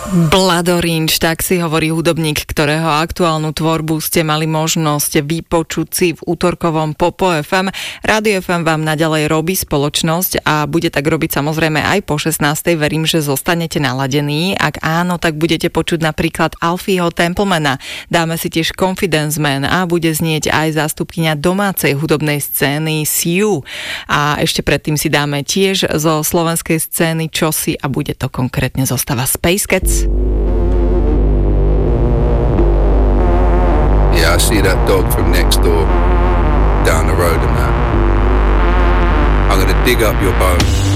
Blood Orange, tak si hovorí hudobník, ktorého aktuálnu tvorbu ste mali možnosť vypočuť si v útorkovom Popo FM. Rádio FM vám naďalej robí spoločnosť a bude tak robiť samozrejme aj po 16. Verím, že zostanete naladení. Ak áno, tak budete počuť napríklad Alfieho Templemana. Dáme si tiež Confidence Man a bude znieť aj zástupkyňa domácej hudobnej scény Siu. A ešte predtým si dáme tiež zo slovenskej scény čosi a bude to konkrétne zostava Space Cats. Yeah, I see that dog from next door, down the road and that. I'm gonna dig up your bones.